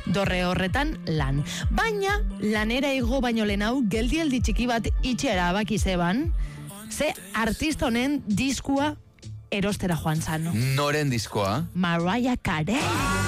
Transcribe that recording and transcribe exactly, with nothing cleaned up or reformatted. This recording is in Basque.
dorre horretan lan. Baina, lanera igo baino lehen hau, geldialdi txiki bat itxera baki zeban, ze artista honen diskua erostera joan zan. Noren diskoa? Mariah Carey.